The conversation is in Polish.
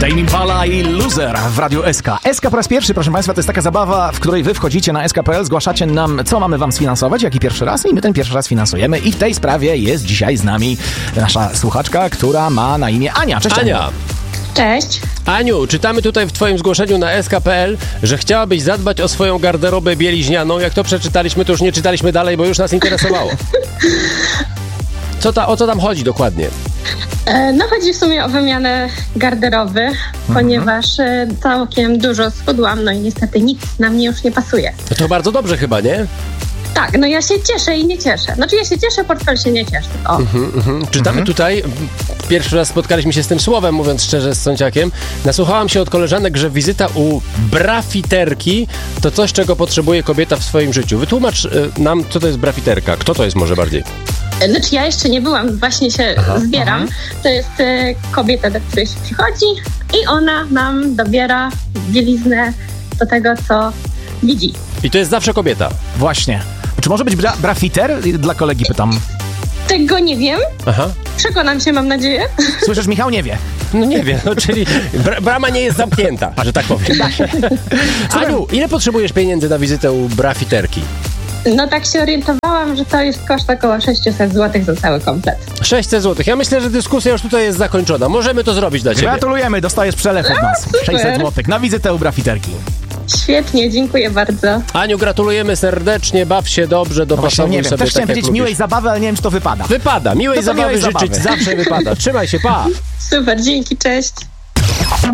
Tame Impala i Loser w Radiu SK. SK po raz pierwszy, proszę Państwa, to jest taka zabawa, w której wy wchodzicie na sk.pl, zgłaszacie nam, co mamy wam sfinansować, jaki pierwszy raz, i my ten pierwszy raz finansujemy. I w tej sprawie jest dzisiaj z nami nasza słuchaczka, która ma na imię Ania. Cześć, Ania. Cześć. Aniu, czytamy tutaj w twoim zgłoszeniu na sk.pl, że chciałabyś zadbać o swoją garderobę bieliźnianą. Jak to przeczytaliśmy, to już nie czytaliśmy dalej, bo już nas interesowało. O co tam chodzi dokładnie? No chodzi w sumie o wymianę garderoby, ponieważ całkiem dużo schudłam, no i niestety nic na mnie już nie pasuje. No to bardzo dobrze chyba, nie? Tak, no ja się cieszę i nie cieszę. Znaczy ja się cieszę, portfel się nie cieszy. O. Czytamy tutaj, pierwszy raz spotkaliśmy się z tym słowem, mówiąc szczerze, z Sąciakiem. Nasłuchałam się od koleżanek, że wizyta u brafiterki to coś, czego potrzebuje kobieta w swoim życiu. Wytłumacz nam, co to jest brafiterka. Kto to jest może bardziej? Znaczy ja jeszcze nie byłam, właśnie się zbieram. To jest kobieta, do której się przychodzi i ona nam dobiera bieliznę do tego, co widzi. I to jest zawsze kobieta. Właśnie. Czy może być brafiter? Dla kolegi pytam. Tego nie wiem. Aha. Przekonam się, mam nadzieję. Słyszysz, Michał nie wie. No nie wiem, no, czyli brama nie jest zamknięta, że tak powiem. Aniu, ile potrzebujesz pieniędzy na wizytę u brafiterki? No tak się orientowałam, że to jest koszt około 600 zł za cały komplet. 600 zł. Ja myślę, że dyskusja już tutaj jest zakończona. Możemy to zrobić dla ciebie. Gratulujemy, dostajesz przelew od nas. Super. 600 zł na wizytę u brafiterki. Świetnie, dziękuję bardzo. Aniu, gratulujemy serdecznie, baw się dobrze, No właśnie, dopasowuj nie wiem, sobie też chciałem tak, jak powiedzieć miłej lubisz. zabawy, ale nie wiem, czy to wypada. Wypada, miłej No to zabawy miłej życzyć zabawy. zawsze wypada. Trzymaj się, pa! Super, dzięki, cześć.